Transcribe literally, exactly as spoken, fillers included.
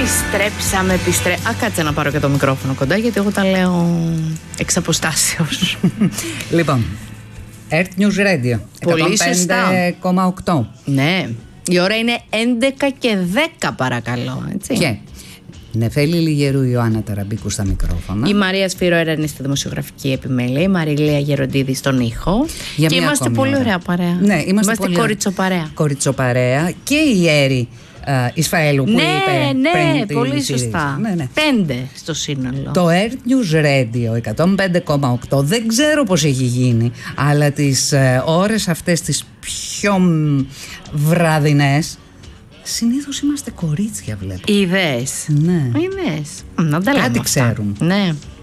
Επιστρέψαμε, επιστρέψαμε. Α, κάτσε να πάρω και το μικρόφωνο κοντά, γιατί εγώ τα λέω εξ αποστάσεως. Λοιπόν, Earth News Radio Πολύ σωστά. εκατόν πέντε κόμμα οκτώ. Ναι, η ώρα είναι έντεκα και δέκα, παρακαλώ, έτσι. Και Νεφέλη Λιγερού, Ιωάννα Ταραμπίκου στα μικρόφωνα. Η Μαρία Σφυρόερα είναι στη δημοσιογραφική επιμέλεια. Η Μαριλία Γεροντίδη στον ήχο. Για και μια είμαστε ακόμη πολύ ώρα. ωραία παρέα. Ναι, είμαστε, είμαστε πολύ κοριτσοπαρέα. Κοριτσοπαρέα. Και η Έρη uh, Ισφαέλου που ναι, είπε ναι, πριν την πολύ σειρή. σωστά. Ναι, ναι. Πέντε στο σύνολο. Το Earth News Radio εκατόν πέντε κόμμα οκτώ δεν ξέρω πώς έχει γίνει, αλλά τις uh, ώρες αυτές τις πιο μ, βραδινές συνήθως είμαστε κορίτσια, βλέπω. Ιδέες. Ναι. Ιδέες. Να τα λέμε Κάτι αυτά. ξέρουν. Ναι.